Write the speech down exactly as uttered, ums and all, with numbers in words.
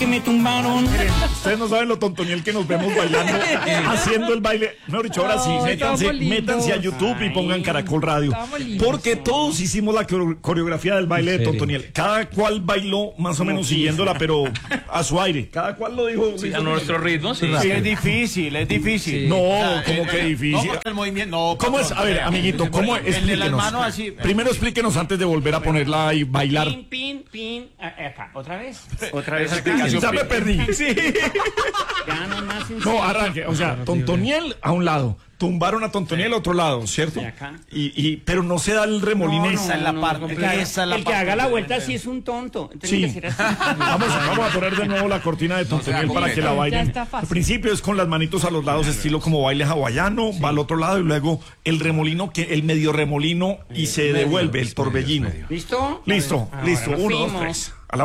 que me tumbaron. Ustedes no saben lo tontoniel que nos vemos bailando, haciendo el baile. Mejor dicho, ahora sí, Ay, métanse, estamos lindos. métanse a YouTube y pongan Caracol Radio. Estamos lindos. Porque todos hicimos la coreo- coreografía del baile de serio? tontoniel. Cada cual bailó más o menos siguiéndola, pero a su aire. Cada cual lo dijo. A nuestro ritmo, sí. Sí, es difícil, es difícil. No, O sea, como eh, que eh, difícil. No, porque el movimiento, no. ¿Cómo es? patrón, A ver, vea. amiguito, ¿cómo es? El de las Explíquenos. manos así. Primero explíquenos antes de volver a ponerla y bailar. Pin, pin, pin. Ah, acá, otra vez. Otra vez Ya me perdí. Sí. Ya no más en No, serio. arranque. O sea, Tontoniel a un lado. Tumbaron a Tontoniel a otro lado, ¿cierto? De acá. Y, y, pero no se da el remolinés. Esa es la parte, El que haga, esa es la el que parte haga la que- vuelta sí es un tonto. Tiene Sí. que ser así. Vamos, vamos a poner de nuevo la cortina de Tontoniel sea, para que la ya bailen. está fácil. Al principio es con las manitos a los lados, estilo como baile hawaiano, va al otro lado y luego el remolino, que el medio remolino y se devuelve el torbellino. ¿Listo? Listo, listo. Uno, dos, fuimos. tres.